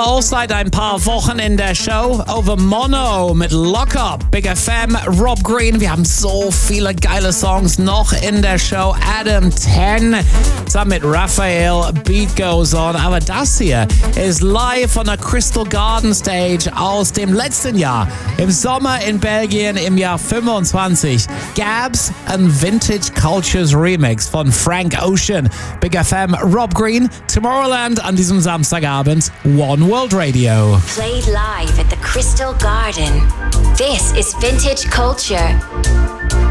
raus seit ein paar Wochen in der Show. Over Mono mit Lock Up, Big FM, Rob Green. Wir haben so viele geile Songs noch in der Show. Adam 10 zusammen mit Raphael, Beat Goes On. Aber das hier ist live von der Crystal Garden Stage aus dem letzten Jahr. Im Sommer in Belgien im Jahr 25. Gabs, ein Vintage Cultures Remix von Frank Ocean. Big FM, Rob Green, Tomorrowland an diesem Samstagabend, One World Radio. Played live at the Crystal Garden. This is Vintage Culture.